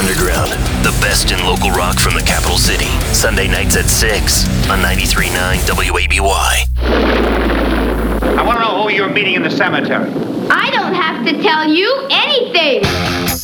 Underground. The best in local rock from the capital city. Sunday nights at 6 on 93.9 WABY. I want to know who you're meeting in the cemetery. I don't have to tell you anything.